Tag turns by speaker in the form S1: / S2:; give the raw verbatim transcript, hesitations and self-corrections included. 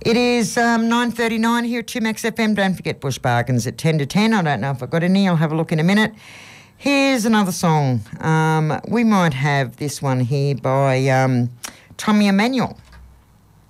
S1: It is um, nine thirty-nine here at two Max F M. Don't forget Bush Bargains at ten to ten. I don't know if I've got any. I'll have a look in a minute. Here's another song. Um, we might have this one here by um, Tommy Emmanuel.